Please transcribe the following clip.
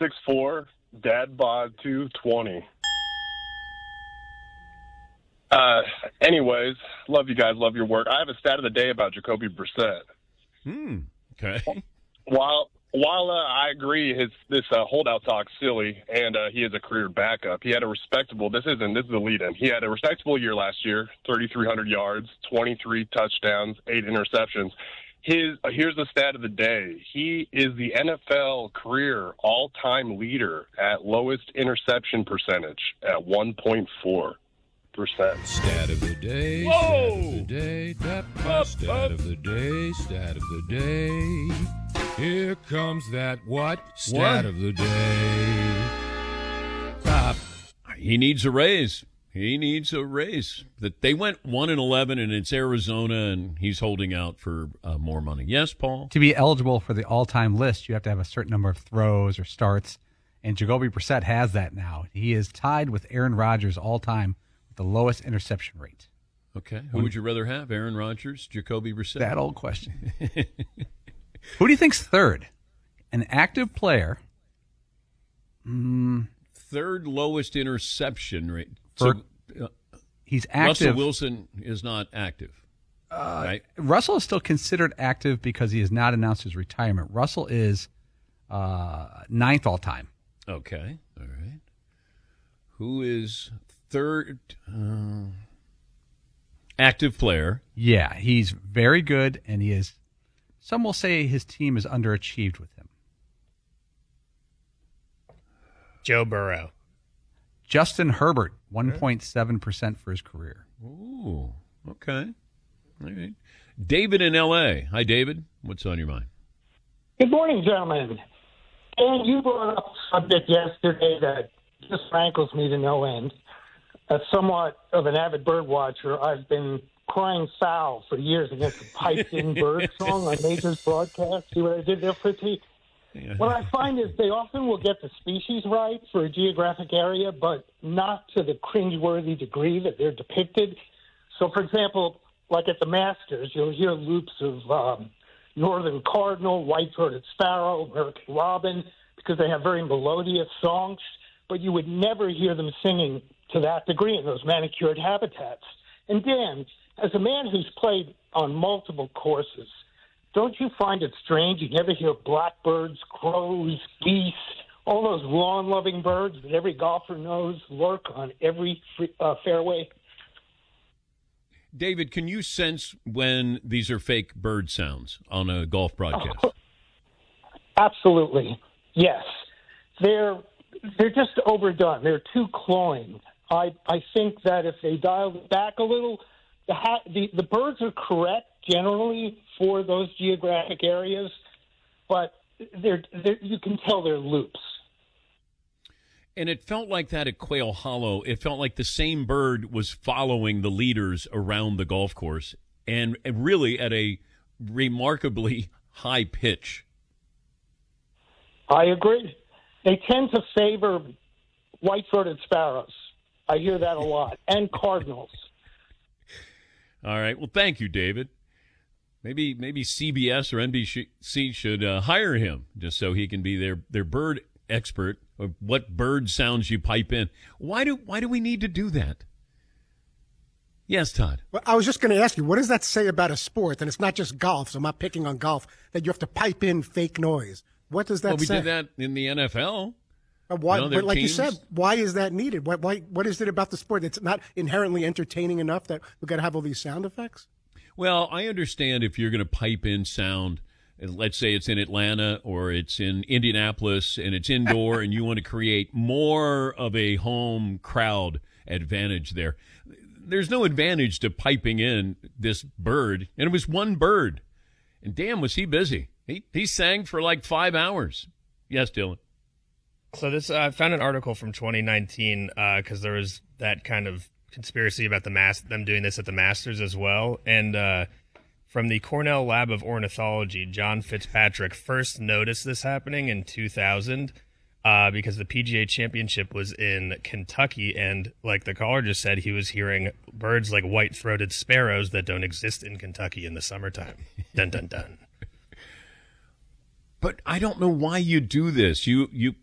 6'4", dad bod 220. Anyways, love you guys, love your work. I have a stat of the day about Jacoby Brissett. Okay. While I agree this holdout talk's silly, and he is a career backup, he had a respectable. This is the lead-in. He had a respectable year last year: 3,300 yards, 23 touchdowns, 8 interceptions. Here's the stat of the day. He is the NFL career all-time leader at lowest interception percentage at 1.4%. Stat of the day. Whoa! Stat of the day. Stat of the day. Stat of the day. Here comes that what? Stat of the day. He needs a raise. He needs a raise. That they went 1-11, and it's Arizona, and he's holding out for more money. Yes, Paul? To be eligible for the all-time list, you have to have a certain number of throws or starts, and Jacoby Brissett has that now. He is tied with Aaron Rodgers all-time with the lowest interception rate. Okay. Who would you rather have, Aaron Rodgers, Jacoby Brissett? That old question. Who do you think's third? An active player. Third lowest interception rate. He's active. Russell Wilson is not active. Right? Russell is still considered active because he has not announced his retirement. Russell is ninth all-time. Okay. All right. Who is third active player? Yeah, he's very good, and he is. Some will say his team is underachieved with him. Joe Burrow. Justin Herbert, 1.7% for his career. Ooh, okay. All right. David in L.A. Hi, David. What's on your mind? Good morning, gentlemen. And you brought up a subject yesterday that just rankles me to no end. As somewhat of an avid bird watcher, I've been crying foul for years against the piped-in bird song on Major's broadcast. See what I did there, Fritzy? Yeah. What I find is they often will get the species right for a geographic area, but not to the cringeworthy degree that they're depicted. So, for example, like at the Masters, you'll hear loops of northern cardinal, white-throated sparrow, American robin, because they have very melodious songs, but you would never hear them singing to that degree in those manicured habitats. And Dan, as a man who's played on multiple courses, don't you find it strange you never hear blackbirds, crows, geese, all those lawn-loving birds that every golfer knows lurk on every fairway? David, can you sense when these are fake bird sounds on a golf broadcast? Oh, absolutely, yes. They're just overdone. They're too cloying. I think that if they dialed it back a little, the birds are correct generally for those geographic areas, but you can tell they're loops. And it felt like that at Quail Hollow. It felt like the same bird was following the leaders around the golf course, and really at a remarkably high pitch. I agree. They tend to favor white-throated sparrows. I hear that a lot, and cardinals. All right. Well, thank you, David. Maybe CBS or NBC should hire him just so he can be their bird expert of what bird sounds you pipe in. Why do we need to do that? Yes, Todd. Well, I was just going to ask you, what does that say about a sport? And it's not just golf, so I'm not picking on golf, that you have to pipe in fake noise. What does that say? Well, we did that in the NFL. Why, but like teams. you said, why is that needed? What is it about the sport that's not inherently entertaining enough that we've got to have all these sound effects? Well, I understand if you're going to pipe in sound, let's say it's in Atlanta or it's in Indianapolis and it's indoor and you want to create more of a home crowd advantage there. There's no advantage to piping in this bird. And it was one bird. And damn, was he busy. He sang for like 5 hours. Yes, Dylan. So I found an article from 2019 because there was that kind of conspiracy about them doing this at the Masters as well. And from the Cornell Lab of Ornithology, John Fitzpatrick first noticed this happening in 2000 because the PGA Championship was in Kentucky. And like the caller just said, he was hearing birds like white-throated sparrows that don't exist in Kentucky in the summertime. Dun, dun, dun. But I don't know why you do this. You